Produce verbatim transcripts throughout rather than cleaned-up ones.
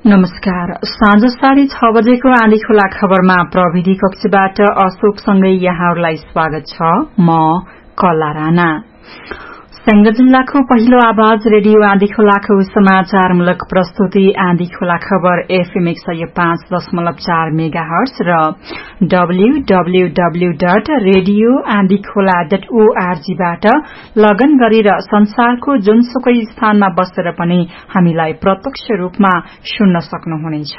नमस्कार। साँझ साढे छ बजेको आँधी खोला खबरमा प्रविधि कक्षबाट अशोकसँगै यहाँहरूलाई स्वागत छ। म कला राणा। सङ्घ जिल्लाको पहिलो आवाज रेडियो आँधी खोलाको समाचारमूलक प्रस्तुति आँधी खोला खबर एफएम एक सय पाँच दशमलव चार मेगा हर्स र डब्ल्यूडब्ल्यूडब्ल्यू डट रेडियो आँधी खोला डट ओआरजीबाट लगन गरेर संसारको जुनसुकै स्थानमा बसेर पनि हामीलाई प्रत्यक्ष रूपमा सुन्न सक्नुहुनेछ।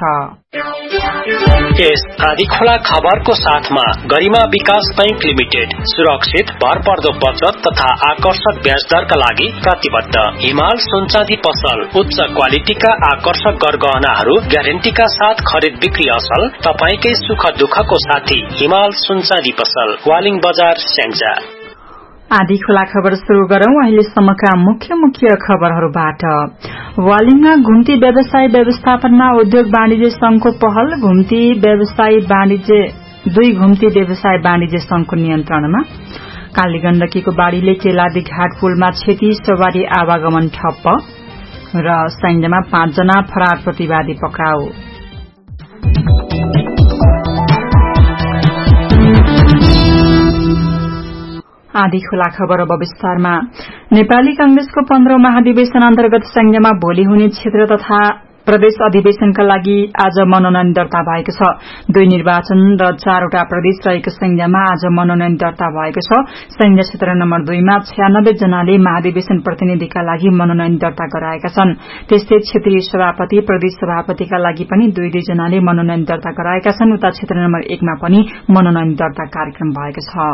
यस आँधी खोला खबरको साथमा गरिमा विकास बैंक लिमिटेड सुरक्षित भरपर्दो बचत तथा आकर्षक ब्याज दरका लागि प्रतिबद्ध। हिमाल सुनचाँदी पसल उच्च क्वालिटीका आकर्षक गरगहनाहरू ग्यारेन्टीका साथ खरिद बिक्री असल। तपाईकै सुख दुःखको साथी हिमाल सुनचाँदी पसल, वालिङ बजार, स्याङ्जा। आँधी खोला खबर शुरू गरौं अहिलेसम्मका मुख्य मुख्य खबरहरूबाट। वालिङमा घुम्ती व्यवसाय व्यवस्थापनमा उद्योग वाणिज्य संघको पहल। घुम्ती व्यवसाय वाणिज्य दुई घुम्ती व्यवसाय वाणिज्य संघको नियन्त्रणमा। काली गण्डकीको बाढ़ीले केलादी घाट पुलमा क्षति, सवारी आवागमन ठप्प र सैन्यमा पाँचजना फरार प्रतिवादी पक्राउ। आँधी खोला खबर अब विस्तारमा। नेपाली कांग्रेसको पन्ध्रौं महाधिवेशन अन्तर्गत सैन्यमा भोलि हुने क्षेत्र तथा प्रदेश अधिवेशनका लागि आज मनोनयन दर्ता भएको छ। दुई निर्वाचन र चारवटा प्रदेश रहेको सैन्यमा आज मनोनयन दर्ता भएको छ। सैन्य क्षेत्र नम्बर दुईमा छयानब्बे जनाले महाधिवेशन प्रतिनिधिका लागि मनोनयन दर्ता गराएका छन्। त्यस्तै क्षेत्रीय सभापति, प्रदेश सभापतिका लागि पनि दुई दुई जनाले मनोनयन दर्ता गराएका छन्। उता क्षेत्र नम्बर एकमा पनि मनोनयन दर्ता कार्यक्रम भएको छ।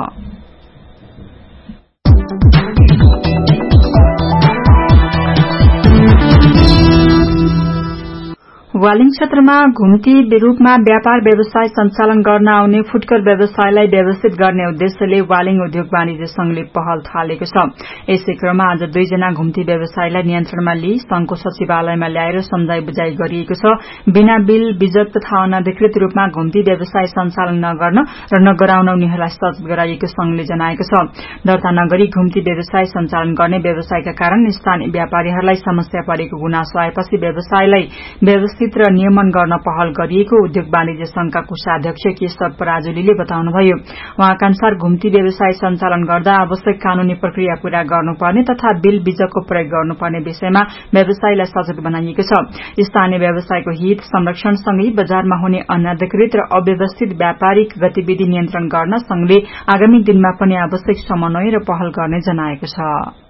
वालिङ क्षेत्रमा घुम्ती रूपमा व्यापार व्यवसाय सञ्चालन गर्न आउने फुटकर व्यवसायलाई व्यवस्थित गर्ने उद्देश्यले वालिङ उद्योग वाणिज्य संघले पहल थालेको छ। यसै क्रममा आज दुईजना घुम्ती व्यवसायलाई नियन्त्रणमा लिई संघको सचिवालयमा ल्याएर सम्झाई बुझाई गरिएको छ। बिना बिल बिजत तथा अनधिकृत रूपमा घुम्ती व्यवसाय सञ्चालन नगर्न र नगराउन उनीहरूलाई सचेत गराइएको संघले जनाएको छ। दर्ता नगरी घुम्ती व्यवसाय सञ्चालन गर्ने व्यवसायका कारण स्थानीय व्यापारीहरूलाई समस्या परेको गुनासो आएपछि व्यवसायलाई व्यवस्थित र नियमन गर्न पहल गरिएको उद्योग वाणिज्य संघका कोषाध्यक्ष केशव पराजुलीले बताउनुभयो। उहाँका अनुसार घुम्ती व्यवसाय सञ्चालन गर्दा आवश्यक कानूनी प्रक्रिया पूरा गर्नुपर्ने तथा बिल बिजको प्रयोग गर्नुपर्ने विषयमा व्यवसायलाई सचेत बनाइएको छ। स्थानीय व्यवसायको हित संरक्षणसँगै बजारमा हुने अनधिकृत र अव्यवस्थित व्यापारिक गतिविधि नियन्त्रण गर्न संघले आगामी दिनमा पनि आवश्यक समन्वय र पहल गर्ने जनाएको छ।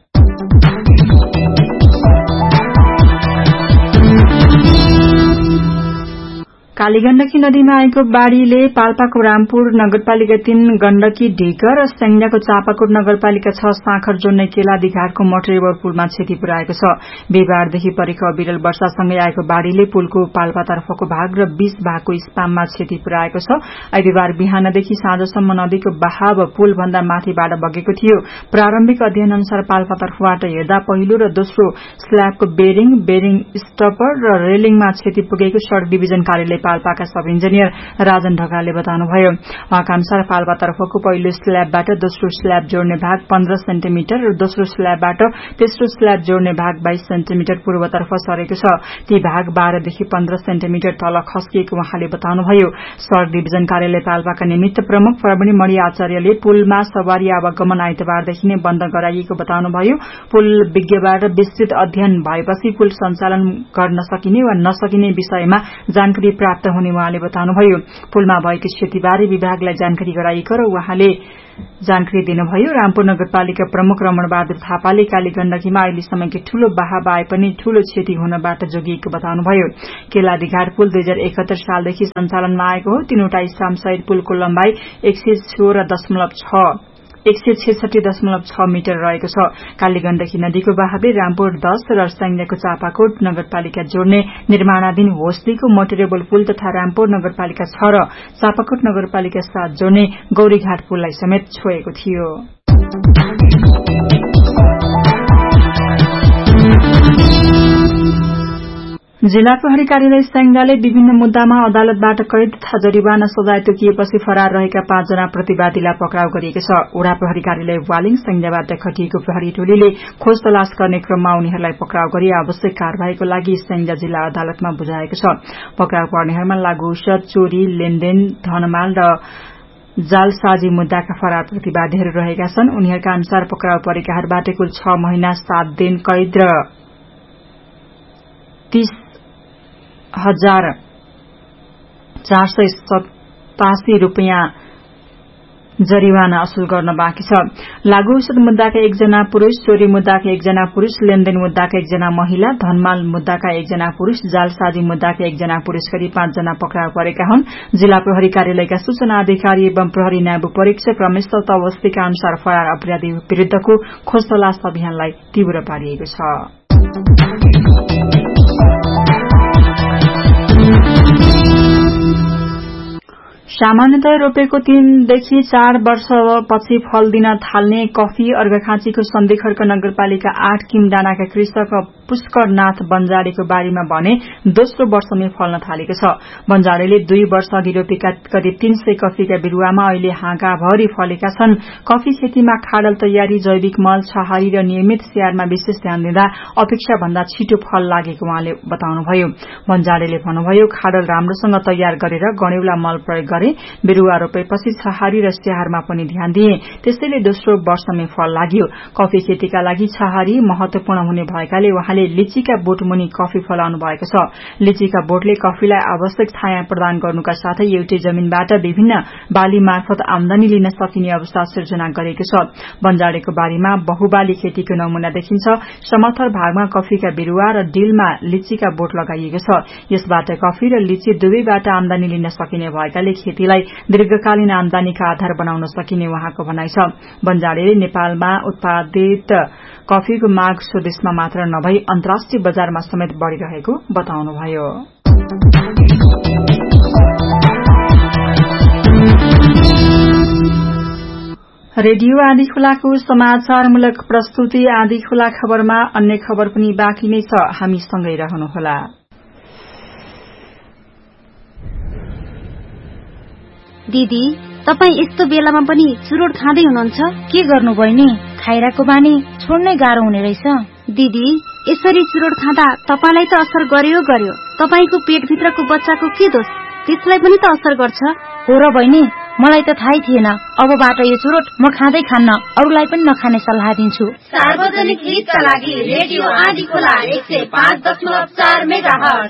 कालीगण्डकी नदीमा आएको बाढ़ीले पाल्पाको रामपुर नगरपालिका तीन, गण्डकी ढेकर र सैन्यको चापाकोट नगरपालिका छ साँखर जोड्ने केलादी घाटको मोटरेबल पुलमा क्षति पुर्याएको छ। बिहिबारदेखि परेको अविरल वर्षासँगै आएको बाढ़ीले पुलको पाल्पातर्फको भाग र बीस भागको स्पाममा क्षति पुर्याएको छ। आइतबार बिहानदेखि साँझसम्म नदीको बहाव पुलभन्दा माथिबाट बगेको थियो। प्रारम्भिक अध्ययन अनुसार पाल्पातर्फबाट हेर्दा पहिलो र दोस्रो स्ल्याबको बेरिङ, बेरिङ स्टपर र रेलिङमा क्षति पुगेको सड़क डिभिजन कार्यालय पाल्पाका सब इन्जिनियर राजन ढकालले बताउनुभयो। उहाँका अनुसार पाल्पातर्फको पहिलो स्ल्याबबाट दोस्रो स्ल्याब जोड्ने भाग पन्ध्र सेन्टिमिटर र दोस्रो स्ल्याबबाट तेस्रो स्ल्याब जोड्ने भाग बाइस सेन्टिमिटर पूर्वतर्फ सरेको छ। ती भाग बाह्रदेखि पन्ध्र सेन्टिमिटर तल खस्किएको उहाँले बताउनुभयो। सड़क डिभिजन कार्यालय पाल्पाका निमित्त प्रमुख प्रवीण मणि आचार्यले पुलमा सवारी आवागमन आइतबारदेखि नै बन्द गराइएको बताउनुभयो। पुल विज्ञबाट विस्तृत अध्ययन भएपछि पुल सञ्चालन गर्न सकिने वा नसकिने विषयमा जानकारी प्राप्त हुने उहाँले बताउनुभयो। पुलमा भएको क्षतिबारे विभागलाई जानकारी गराइएको र उहाँले जानकारी दिनुभयो। रामपुर नगरपालिका प्रमुख रमण बहादुर थापाले काली गण्डकीमा अहिलेसम्मकै ठूलो बहाव आए पनि ठूलो क्षति हुनबाट जोगिएको बताउनुभयो। केलादी घाट पुल दुई हजार एकहत्तर सालदेखि सञ्चालनमा आएको हो। तीनवटा स्टामसहित पुलको लम्बाई एक सय सोह्र दशमलव छ एक सय छेसठी दशमलव छ मिटर रहेको छ। कालीगण्डकी नदीको बहावले रामपुर दश र सैन्यको चापाकोट नगरपालिका जोड्ने निर्माणाधीन होस्लीको मोटरेबल पुल तथा रामपुर नगरपालिका छ र चापाकोट नगरपालिका सात जोड्ने गौरीघाट पुललाई समेत छोएको थियो। जिल्ला प्रहरी कार्यालय स्याङ्जाले विभिन्न मुद्दामा अदालतबाट कैद तथा जरिवाना सजाय तोकिएपछि फरार रहेका पाँचजना प्रतिवादीलाई पक्राउ गरिएको छ। वडा प्रहरी कार्यालय वालिङ स्याङ्जाबाट खटिएको प्रहरी टोलीले खोज तलास गर्ने क्रममा उनीहरूलाई पक्राउ गरी आवश्यक कार्यवाहीको लागि स्याङ्जा जिल्ला अदालतमा बुझाएको छ। पक्राउ पर्नेहरूमा लागू औषध, चोरी, लेनदेन, धनमाल र जालसाजी मुद्दाका फरार प्रतिवादीहरू रहेका छन्। उनीहरूका अनुसार पक्राउ परेकाहरूबाट कुल छ महिना सात दिन कैद र तीस हजार चार सय सतासी रूपियाँ जरिवाना असुल गर्न बाँकी छ। लागू औषध मुद्दाका एकजना पुरूष, चोरी मुद्दाका एकजना पुरूष, लेनदेन मुद्दाका एकजना महिला, धनमाल मुद्दाका एकजना पुरूष, जालसाजी मुद्दाका एकजना पुरूष गरी पाँचजना पक्राउ परेका हुन्। जिल्ला प्रहरी कार्यालयका सूचना अधिकारी एवं प्रहरी न्याय परीक्षक रमेश अवस्थीका अनुसार फरार अपराधी विरूद्धको खोज तलास अभियानलाई तीव्र पारिएको छ। सामान्यतया रोपेको तीनदेखि चार वर्षपछि फल दिन थाल्ने कफी अर्घाखाँचीको सन्धिखर्क नगरपालिका आठ किमडाँडाका कृषक पुष्करनाथ बन्जाडेको बारीमा भने दोस्रो वर्षमै फल्न थालेको छ। बन्जाडेले दुई वर्ष अघि रोपेका करिब तीन सय कफीका बिरूवामा अहिले हाँगाभरि फलेका छन्। कफी खेतीमा खाडल तयारी, जैविक मल, छहारी र नियमित स्याहारमा विशेष ध्यान दिँदा अपेक्षा भन्दा छिटो फल लागेको उहाँले बताउनुभयो। बन्जाडेले भन्नुभयो, खाडल राम्रोसँग तयार गरेर गणेउला मल प्रयोग गरे, बिरूवा रोपेपछि छहारी र स्याहारमा पनि ध्यान दिए, त्यसैले दोस्रो वर्षमै फल लाग्यो। कफी खेतीका लागि छहारी महत्वपूर्ण हुने भएकाले उहाँले लिचीका बोटमुनि कफी फलाउनु भएको छ। लिचीका बोटले कफीलाई आवश्यक छाया प्रदान गर्नुका साथै एउटै जमीनबाट विभिन्न बाली मार्फत आमदानी लिन सकिने अवस्था सिर्जना गरेको छ। बन्जाडेको बारीमा बहुबाली खेतीको नमूना देखिन्छ। समथर भागमा कफीका बिरूवा र डिलमा लिचीका बोट लगाइएको छ। यसबाट कफी र लिची दुवैबाट आमदानी लिन सकिने भएकाले खेतीलाई दीर्घकालीन आमदानीका आधार बनाउन सकिने उहाँको भनाइ छ। बन्जाडेले नेपालमा उत्पादित कफीको माग स्वदेशमा मात्र नभई अन्तर्राष्ट्रिय बजारमा समेत बढ़िरहेको बताउनुभयो। रेडियो आदि खुलाको समाचारमूलक प्रस्तुति आदि खुला खबरमा अन्य खबर पनि बाँकी नै छ। हामी सँगै रहनुहोला। दिदी, तपाईँ यस्तो बेलामा पनि चुरोट खाँदै हुनुहुन्छ? के गर्नु बहिनी? खाइराको बानी छोड्नै गाह्रो हुने रहेछ। दिदी, यसरी चुरोट खाँदा तपाईलाई त असर गर्यो गर्यो, तपाईको पेटभित्रको बच्चाको के दोष? त्यसलाई पनि त असर गर्छ। हो र बहिनी, मलाई त थाहै थिएन। अबबाट यो चुरोट म खाँदै खान्न, अरूलाई पनि नखाने सल्लाह दिन्छु। सार्वजनिक हितका लागि रेडियो आदि खोला एक सय पाँच दशमलव चार मेगाहर्ज।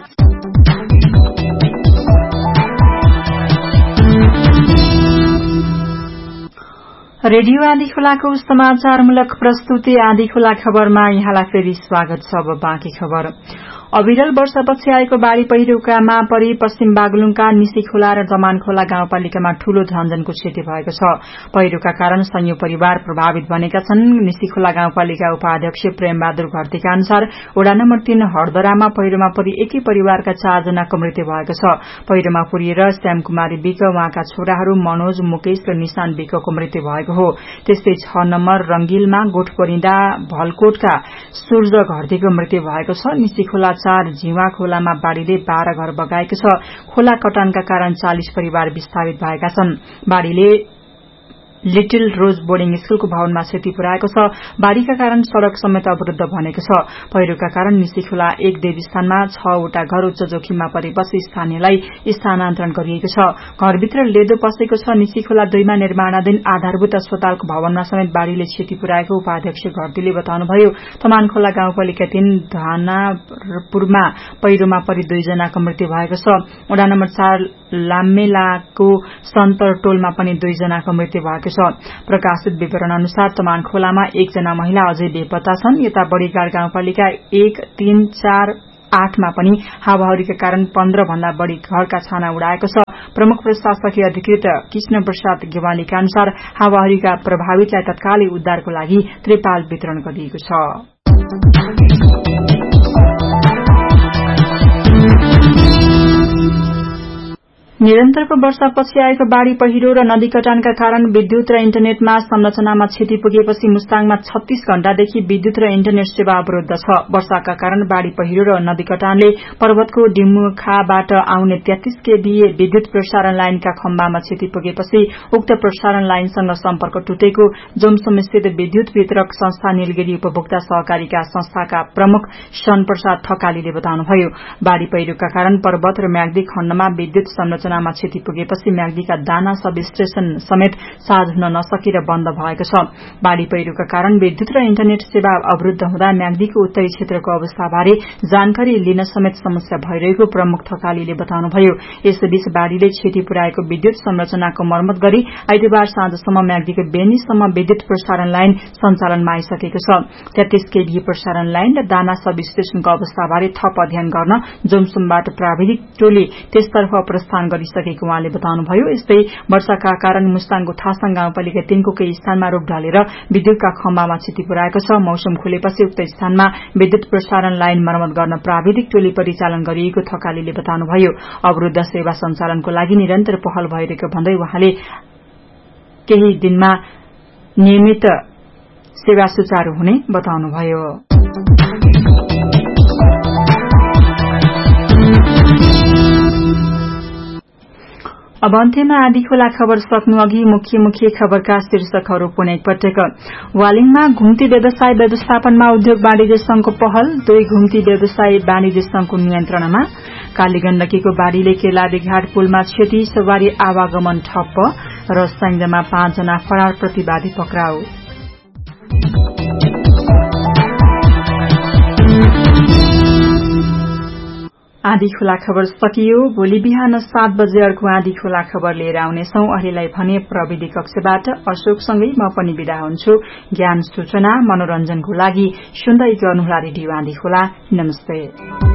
रेडियो आदि खोलाको समाचारमूलक प्रस्तुति आदि खोला खबरमा यहाँलाई फेरि स्वागत छ। अब बाँकी खबर। अविरल वर्षपछि आएको बाढ़ी पहिरोकामा परि पश्चिम बागलुङका निसी खोला र जमान खोला गाउँपालिकामा ठूलो झन्झनको क्षति भएको छ। पहिरोका कारण सयौं परिवार प्रभावित बनेका छन्। निसी खोला गाउँपालिका उपाध्यक्ष प्रेमबहादुर घरतीका अनुसार वडा नम्बर तीन हरदरामा पहिरोमा परि एकै परिवारका चारजनाको मृत्यु भएको छ। पहिरोमा पुरिएर श्याम कुमारी विक, उहाँका छोराहरू मनोज, मुकेश र निशान विकको मृत्यु भएको हो। त्यस्तै छ नम्बर रंगिलमा गोठ परिँदा भलकोटका सूर्य घरतीको मृत्यु भएको छ। निसी खोला चार झिवा खोलामा बाढ़ीले बाह्र घर बगाएको छ। खोला कटानका कारण चालिस परिवार विस्थापित भएका छन्। बाढ़ीले लिटिल रोज बोर्डिङ स्कूलको भवनमा क्षति पुर्याएको छ। बाढ़ीका कारण सड़क समेत अवरूद्ध बनेको छ। पहिरोका कारण निसी खोला एक देवस्थानमा छवटा घर उच्च जोखिममा परेपछि स्थानीयलाई स्थानान्तरण गरिएको छ। घरभित्र लेदो पसेको छ। निसी खोला दुईमा निर्माणाधीन आधारभूत अस्पतालको भवनमा समेत बाढ़ीले क्षति पुर्याएको उपाध्यक्ष घरतीले बताउनुभयो। तमान खोला गाउँपालिका तीन धानापुरमा पहिरोमा परि दुईजनाको मृत्यु भएको छ। वडा नम्बर चार लामेलाको सन्तर टोलमा पनि दुईजनाको मृत्यु भएको छ। प्रकाशित विवरण अनुसार तमान खोलामा एकजना महिला अझै बेपत्ता छन्। यता बड़ीगाड़ गाउँपालिका एक, तीन, चार, आठमा पनि हावाहुरीका कारण पन्ध्र भन्दा बढ़ी घरका छाना उडाएको छ। प्रमुख प्रशासकीय अधिकृत कृष्ण प्रसाद गेवालीका अनुसार हावाहुरीका प्रभावितलाई तत्कालै उद्धारको लागि त्रिपाल वितरण गरिएको छ। निरन्तरको वर्षापछि आएको बाढ़ी पहिरो र नदी कटानका कारण विद्युत र इन्टरनेटमा संरचनामा क्षति पुगेपछि मुस्ताङमा छत्तीस घण्टादेखि विद्युत र इन्टरनेट सेवा अवरूद्ध छ। वर्षाका कारण बाढ़ी पहिरो र नदी कटानले पर्वतको डिमुखाबाट आउने तेत्तीस केभीए विद्युत प्रसारण लाइनका खम्बामा क्षति पुगेपछि उक्त प्रसारण लाइनसँग सम्पर्क टुटेको जोमसोमस्थित विद्युत वितरक संस्था नीलगिरी उपभोक्ता सहकारीका संस्थाका प्रमुख शन प्रसाद थकालीले बताउनुभयो। बाढ़ी पहिरोका कारण पर्वत र म्याग्दी खण्डमा विद्युत संरचनामा क्षति पुगेपछि म्याग्दीका दाना सब स्टेशन समेत साझ हुन नसकेर बन्द भएको छ। बाढ़ी पहिरोका कारण विद्युत र इन्टरनेट सेवा अवरूद्ध हुँदा म्याग्दीको उत्तरी क्षेत्रको अवस्थाबारे जानकारी लिन समेत समस्या भइरहेको प्रमुख थकालीले बताउनुभयो। यसैबीच बाढ़ीले क्षति पुर्याएको विद्युत संरचनाको मर्मत गरी आइतबार साँझसम्म म्याग्दीको बेनीसम्म विद्युत प्रसारण लाइन सञ्चालनमा आइसकेको छ। तेत्तीस केभी प्रसारण लाइन र दाना सब स्टेशनको अवस्थाबारे थप अध्ययन गर्न जोमसोमबाट प्राविधिक टोली त्यसतर्फ प्रस्थान गरिसकेको उहाँले बताउनुभयो। यस्तै वर्षाका कारण मुस्ताङको थासाङ गाउँपालिका तीनको केही स्थानमा रोग ढलेर विद्युतका खम्बामा क्षति पुर्याएको छ। मौसम खुलेपछि उक्त स्थानमा विद्युत प्रसारण लाइन मर्मत गर्न प्राविधिक टोली परिचालन गरिएको थकालीले बताउनुभयो। अवरूद्ध सेवा सञ्चालनको लागि निरन्तर पहल भइरहेको भन्दै उहाँले केही दिनमा नियमित सेवा सुचारू हुने बताउनुभयो। अब अन्त्यमा आधी खोला खबर सक्नु अघि मुख्य मुख्य खबरका शीर्षकहरू पुनः एकपटक। वालिङमा घुम्ती व्यवसाय व्यवस्थापनमा उद्योग वाणिज्य संघको पहल, दुई घुम्ती व्यवसाय वाणिज्य संघको नियन्त्रणमा। कालीगण्डकीको बाढ़ीले केलादी घाट पुलमा क्षति, सवारी आवागमन ठप्प र सैन्यमा पाँचजना फरार प्रतिवादी पक्राउ। आधी खोला खबर सकियो। भोलि बिहान सात बजे अर्को आधी खोला खबर लिएर आउनेछौं। अहिलेलाई भने प्रविधि कक्षबाट अशोकसँगै म पनि बिदा हुन्छु। ज्ञान सूचना मनोरञ्जनको लागि सुन्दै गर्नुहोला रेडियो आधी खोला। नमस्ते।